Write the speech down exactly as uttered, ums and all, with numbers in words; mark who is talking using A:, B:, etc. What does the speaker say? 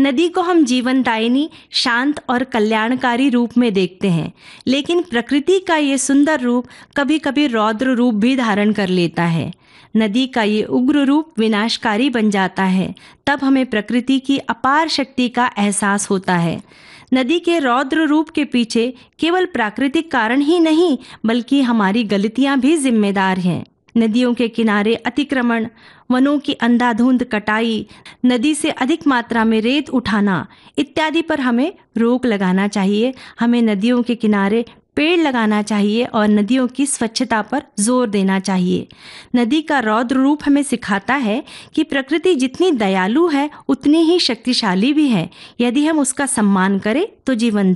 A: नदी को हम जीवनदायिनी, शांत और कल्याणकारी रूप में देखते हैं, लेकिन प्रकृति का ये सुंदर रूप कभी-कभी रौद्र रूप भी धारण कर लेता है। नदी का ये उग्र रूप विनाशकारी बन जाता है, तब हमें प्रकृति की अपार शक्ति का एहसास होता है। नदी के रौद्र रूप के पीछे केवल प्राकृतिक कारण ही नहीं, बल्कि हमारी गलतियां भी जिम्मेदार हैं। नदियों के किनारे अतिक्रमण, वनों की अंधाधुंध कटाई, नदी से अधिक मात्रा में रेत उठाना इत्यादि पर हमें रोक लगाना चाहिए। हमें नदियों के किनारे पेड़ लगाना चाहिए और नदियों की स्वच्छता पर जोर देना चाहिए। नदी का रौद्र रूप हमें सिखाता है कि प्रकृति जितनी दयालु है, उतनी ही शक्तिशाली भी है। यदि हम उसका सम्मान करें तो जीवन